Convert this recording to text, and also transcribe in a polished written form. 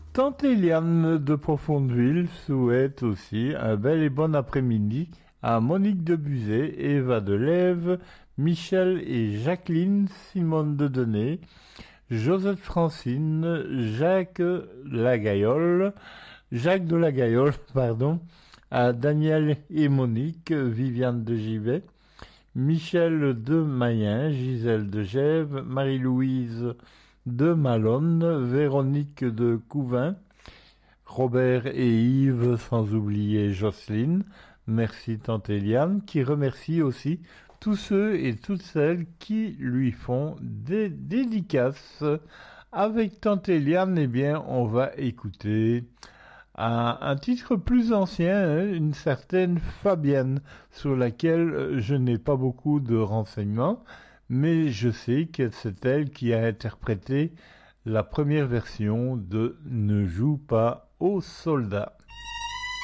Tante Eliane de Profondeville souhaite aussi un bel et bon après-midi à Monique de Buzet, Eva de Lève, Michel et Jacqueline, Simone de Denay, Joseph Francine, Jacques de la Gaillole, pardon, à Daniel et Monique, Viviane de Givet, Michel de Mayen, Gisèle de Gèves, Marie-Louise de Malone, Véronique de Couvin, Robert et Yves, sans oublier Jocelyne. Merci Tante Eliane, qui remercie aussi tous ceux et toutes celles qui lui font des dédicaces. Avec Tante Eliane, eh bien, on va écouter un titre plus ancien, hein, une certaine Fabienne, sur laquelle je n'ai pas beaucoup de renseignements, mais je sais que c'est elle qui a interprété la première version de Ne joue pas aux soldats.